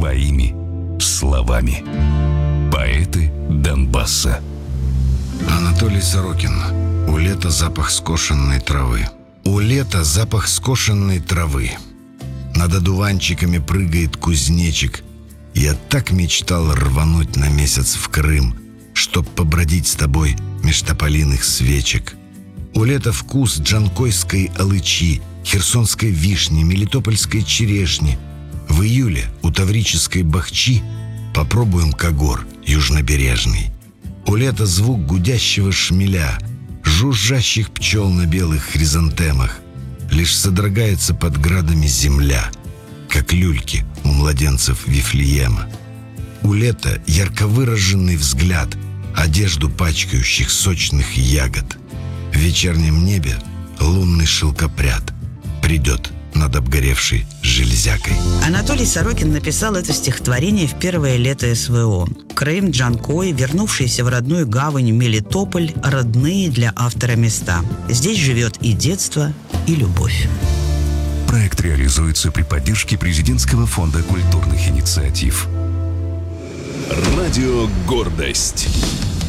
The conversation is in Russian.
своими словами. Поэты Донбасса. Анатолий Сорокин. У лета запах скошенной травы. У лета запах скошенной травы. Над одуванчиками прыгает кузнечик. Я так мечтал рвануть на месяц в Крым, чтоб побродить с тобой меж тополиных свечек. У лета вкус джанкойской алычи, херсонской вишни, мелитопольской черешни. В июле у таврической бахчи попробуем когор южнобережный. У лета звук гудящего шмеля, жужжащих пчел на белых хризантемах. Лишь содрогается под градами земля, как люльки у младенцев Вифлеема. У лета ярко выраженный взгляд одежду пачкающих сочных ягод. В вечернем небе лунный шелкопряд придет над обгоревшей железякой. Анатолий Сорокин написал это стихотворение в первое лето СВО. Крым, Джанкой, вернувшиеся в родную гавань Мелитополь – родные для автора места. Здесь живет и детство, и любовь. Проект реализуется при поддержке Президентского фонда культурных инициатив. Радио «Гордость».